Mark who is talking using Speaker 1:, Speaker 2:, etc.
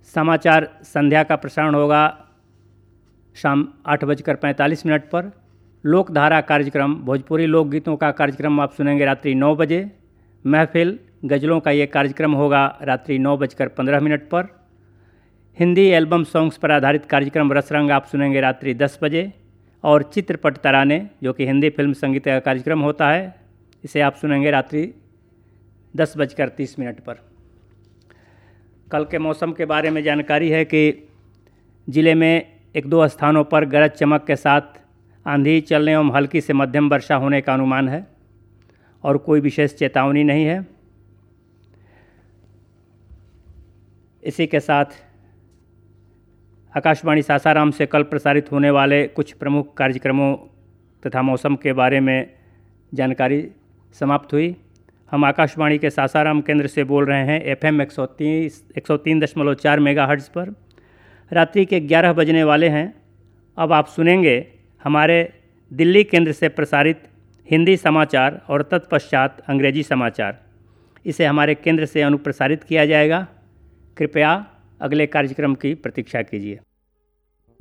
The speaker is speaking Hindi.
Speaker 1: समाचार संध्या का प्रसारण होगा शाम 8:45 पर। लोकधारा कार्यक्रम, भोजपुरी लोकगीतों का कार्यक्रम आप सुनेंगे रात्रि 9 बजे। महफिल गज़लों का ये कार्यक्रम होगा रात्रि 9:15 पर। हिंदी एल्बम सॉन्ग्स पर आधारित कार्यक्रम रसरंग आप सुनेंगे रात्रि 10 बजे। और चित्रपट तराने, जो कि हिंदी फिल्म संगीत का कार्यक्रम होता है, इसे आप सुनेंगे रात्रि 10:30 पर। कल के मौसम के बारे में जानकारी है कि ज़िले में 1-2 स्थानों पर गरज चमक के साथ आंधी चलने एवं हल्की से मध्यम वर्षा होने का अनुमान है और कोई विशेष चेतावनी नहीं है। इसी के साथ आकाशवाणी सासाराम से कल प्रसारित होने वाले कुछ प्रमुख कार्यक्रमों तथा मौसम के बारे में जानकारी समाप्त हुई। हम आकाशवाणी के सासाराम केंद्र से बोल रहे हैं FM 103.4 मेगाहर्ट्ज़ पर। रात्रि के 11 बजने वाले हैं। अब आप सुनेंगे हमारे दिल्ली केंद्र से प्रसारित हिंदी समाचार और तत्पश्चात अंग्रेजी समाचार। इसे हमारे केंद्र से अनुप्रसारित किया जाएगा। कृपया अगले कार्यक्रम की प्रतीक्षा कीजिए।